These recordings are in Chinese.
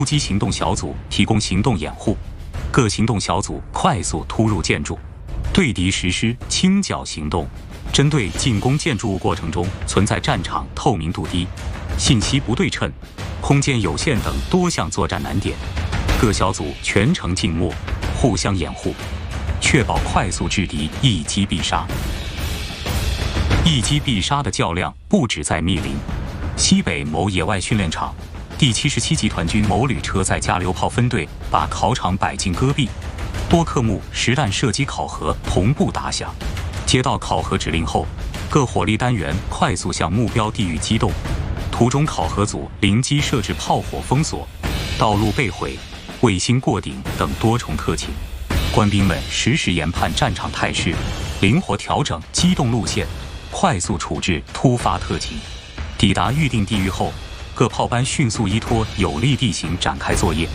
突击行动小组提供行动掩护，各行动小组快速突入建筑，对敌实施清剿行动。针对进攻建筑物过程中存在战场透明度低、信息不对称、空间有限等多项作战难点，各小组全程静默，互相掩护，确保快速制敌，一击必杀。一击必杀的较量不止在密林，西北某野外训练场，第77集团军某旅车载加榴炮分队把考场摆进戈壁，多科目实弹射击考核同步打响。接到考核指令后，各火力单元快速向目标地域机动，途中考核组临机设置炮火封锁、道路被毁、卫星过顶等多重特情。官兵们实时研判战场态势，灵活调整机动路线，快速处置突发特情。抵达预定地域后，各炮班迅速依托有利地形展开作业。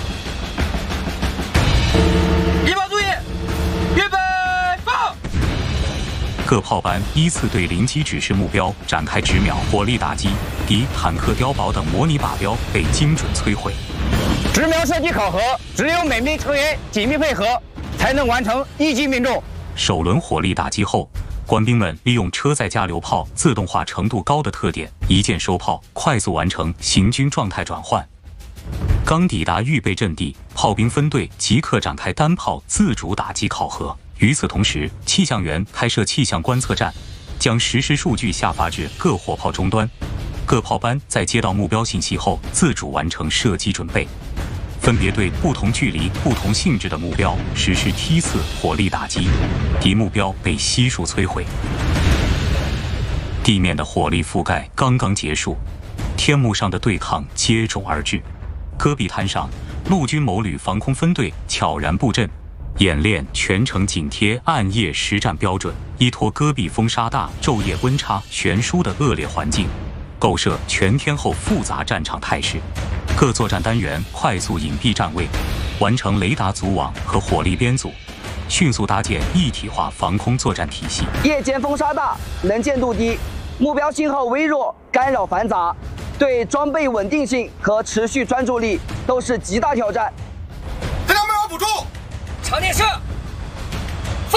一炮注意，预备放！ 各炮班依次对临机指示目标展开直瞄火力打击，敌坦克、碉堡等模拟靶标被精准摧毁。 直瞄射击考核，只有每名成员紧密配合，才能完成一击命中。 首轮火力打击后，官兵们利用车载加榴炮自动化程度高的特点，一键收炮，快速完成行军状态转换。刚抵达预备阵地，炮兵分队即刻展开单炮自主打击考核。与此同时，气象员开设气象观测站，将实时数据下发至各火炮终端。各炮班在接到目标信息后，自主完成射击准备，分别对不同距离、不同性质的目标实施梯次火力打击，敌目标被悉数摧毁。地面的火力覆盖刚刚结束，天幕上的对抗接踵而至。戈壁滩上，陆军某旅防空分队悄然布阵，演练全程紧贴暗夜实战标准，依托戈壁风沙大、昼夜温差悬殊的恶劣环境，构设全天候复杂战场态势。各作战单元快速隐蔽站位，完成雷达组网和火力编组，迅速搭建一体化防空作战体系。 夜间风沙大，能见度低，目标信号微弱，干扰繁杂，对装备稳定性和持续专注力都是极大挑战。 这条目标补助，长电射，放。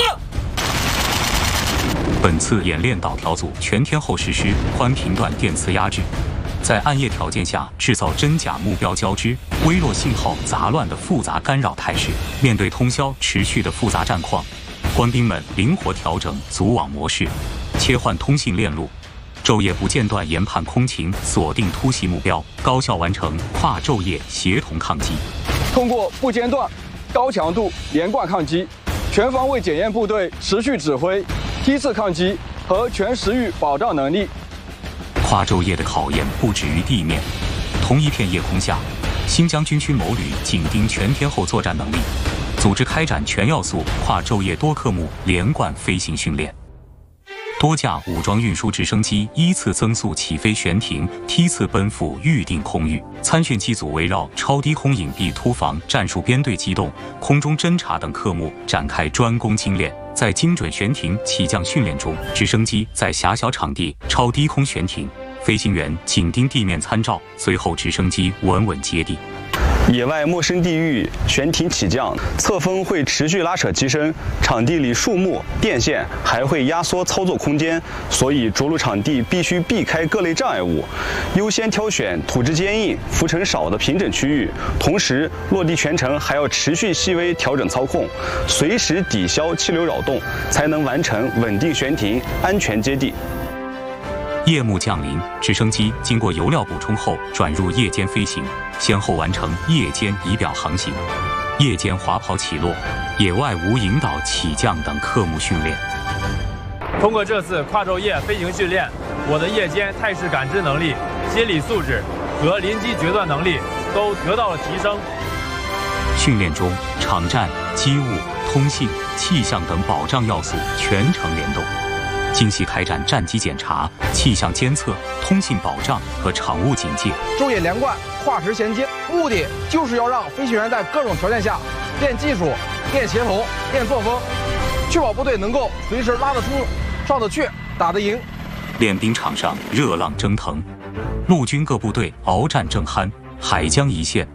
本次演练导调组全天候实施宽频段电磁压制，在暗夜条件下制造真假目标交织、微弱信号杂乱的复杂干扰态势。面对通宵持续的复杂战况，官兵们灵活调整组网模式，切换通信链路，昼夜不间断研判空情，锁定突袭目标，高效完成跨昼夜协同抗击。 通过不间断、高强度连贯抗击，全方位检验部队持续指挥、梯次抗击和全时域保障能力。 跨昼夜的考验不止于地面，同一片夜空下，新疆军区某旅紧盯全天候作战能力，组织开展全要素跨昼夜多科目连贯飞行训练。多架武装运输直升机依次增速起飞悬停，梯次奔赴预定空域。参训机组围绕超低空隐蔽突防、战术编队机动、空中侦察等科目展开专攻精练。在精准悬停起降训练中，直升机在狭小场地超低空悬停，飞行员紧盯地面参照，随后直升机稳稳接地。 野外陌生地域悬停起降，侧风会持续拉扯机身，场地里树木、电线还会压缩操作空间，所以着陆场地必须避开各类障碍物，优先挑选土质坚硬、浮尘少的平整区域。同时，落地全程还要持续细微调整操控，随时抵消气流扰动，才能完成稳定悬停、安全接地。 夜幕降临，直升机经过油料补充后转入夜间飞行，先后完成夜间仪表航行、夜间滑跑起落、野外无引导起降等科目训练。 通过这次跨昼夜飞行训练，我的夜间态势感知能力、心理素质和临机决断能力都得到了提升。 训练中，场站、机务、通信、气象等保障要素全程联动，精细开展战机检查、气象监测、通信保障和场务警戒。 昼夜连贯、跨时衔接，目的就是要让飞行员在各种条件下练技术、练协同、练作风，确保部队能够随时拉得出、上得去、打得赢。 练兵场上热浪蒸腾，陆军各部队鏖战正酣，海疆一线